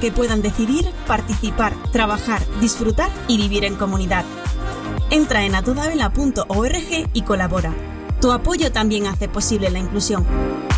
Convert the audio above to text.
que puedan decidir, participar, trabajar, disfrutar y vivir en comunidad. Entra en atodavela.org y colabora. Tu apoyo también hace posible la inclusión.